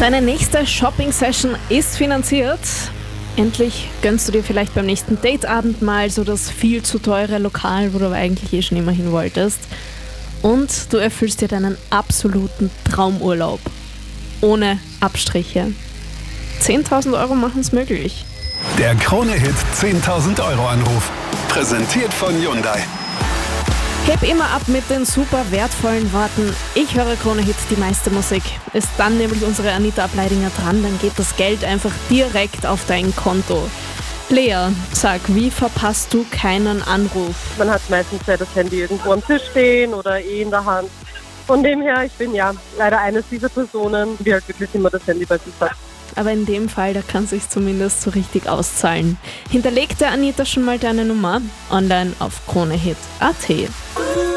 Deine nächste Shopping-Session ist finanziert. Endlich gönnst du dir vielleicht beim nächsten Dateabend mal so das viel zu teure Lokal, wo du aber eigentlich schon immer hin wolltest. Und du erfüllst dir deinen absoluten Traumurlaub. Ohne Abstriche. 10.000 Euro machen es möglich. Der Krone-Hit 10.000 Euro Anruf. Präsentiert von Hyundai. Heb immer ab mit den super wertvollen Worten. Ich höre Krone-Hit, die meiste Musik. Ist dann nämlich unsere Anita Ableidinger dran, dann geht das Geld einfach direkt auf dein Konto. Lea, sag, wie verpasst du keinen Anruf? Man hat meistens ja das Handy irgendwo am Tisch stehen oder in der Hand. Von dem her, ich bin ja leider eines dieser Personen, die halt wirklich immer das Handy bei sich hat. Aber in dem Fall, da kann es sich zumindest so richtig auszahlen. Hinterleg der Anita schon mal deine Nummer online auf kronehit.at.